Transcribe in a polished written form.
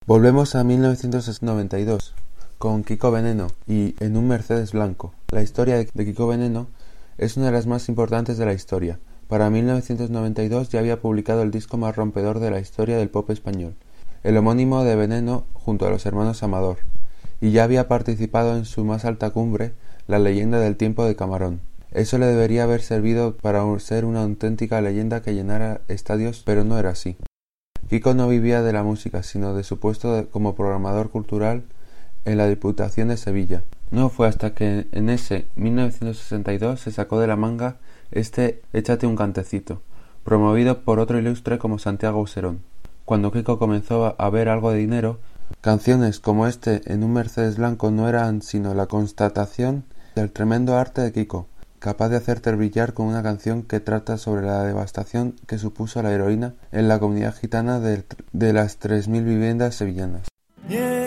Volvemos a 1992 con Kiko Veneno y En un Mercedes blanco. La historia de Kiko Veneno es una de las más importantes de la historia. Para 1992 ya había publicado el disco más rompedor de la historia del pop español, el homónimo de Veneno junto a los hermanos Amador, y ya había participado en su más alta cumbre, La leyenda del tiempo de Camarón. Eso le debería haber servido para ser una auténtica leyenda que llenara estadios, pero no era así. Kiko no vivía de la música, sino de su puesto como programador cultural en la Diputación de Sevilla. No fue hasta que en ese 1962 se sacó de la manga este Échate un cantecito, promovido por otro ilustre como Santiago Auserón. Cuando Kiko comenzó a ver algo de dinero, canciones como En un Mercedes blanco no eran sino la constatación del tremendo arte de Kiko, capaz de hacerte brillar con una canción que trata sobre la devastación que supuso la heroína en la comunidad gitana de las 3.000 viviendas sevillanas.